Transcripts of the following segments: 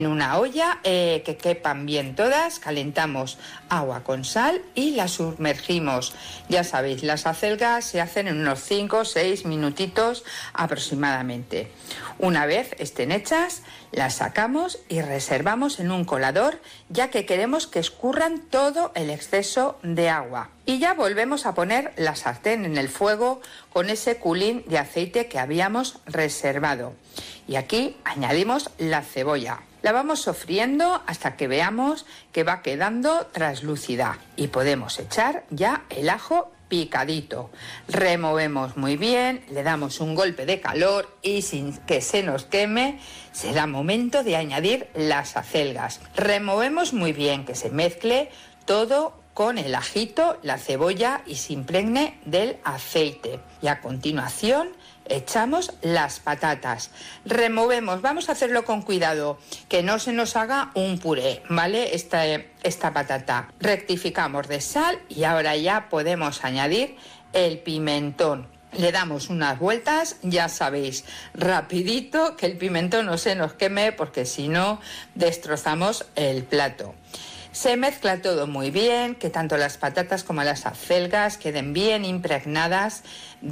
En una olla que quepan bien todas, calentamos agua con sal y la sumergimos. Ya sabéis, las acelgas se hacen en unos 5 o 6 minutitos aproximadamente. Una vez estén hechas, las sacamos y reservamos en un colador, ya que queremos que escurran todo el exceso de agua. Y ya volvemos a poner la sartén en el fuego con ese culín de aceite que habíamos reservado. Y aquí añadimos la cebolla. La vamos sofriendo hasta que veamos que va quedando translúcida y podemos echar ya el ajo picadito. Removemos muy bien, le damos un golpe de calor y sin que se nos queme, será momento de añadir las acelgas. Removemos muy bien, que se mezcle todo con el ajito, la cebolla y se impregne del aceite. Y a continuación echamos las patatas, removemos, vamos a hacerlo con cuidado, que no se nos haga un puré, ¿vale? Esta patata. Rectificamos de sal y ahora ya podemos añadir el pimentón. Le damos unas vueltas, ya sabéis, rapidito, que el pimentón no se nos queme porque si no destrozamos el plato. Se mezcla todo muy bien, que tanto las patatas como las acelgas queden bien impregnadas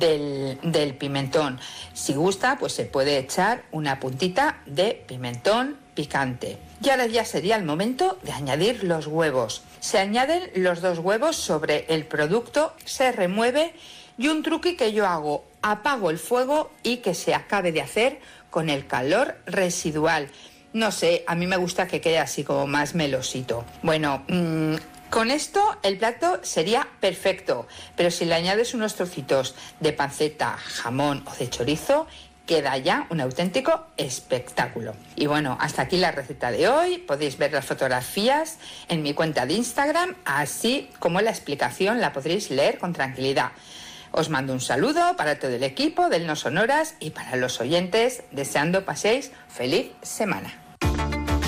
del pimentón. Si gusta, pues se puede echar una puntita de pimentón picante. Y ahora ya sería el momento de añadir los huevos. Se añaden los 2 huevos sobre el producto, se remueve y un truqui que yo hago, apago el fuego y que se acabe de hacer con el calor residual. No sé, a mí me gusta que quede así como más melosito. Bueno, con esto el plato sería perfecto, pero si le añades unos trocitos de panceta, jamón o de chorizo, queda ya un auténtico espectáculo. Y bueno, hasta aquí la receta de hoy. Podéis ver las fotografías en mi cuenta de Instagram, así como la explicación la podréis leer con tranquilidad. Os mando un saludo para todo el equipo del No Sonoras y para los oyentes, deseando paséis feliz semana.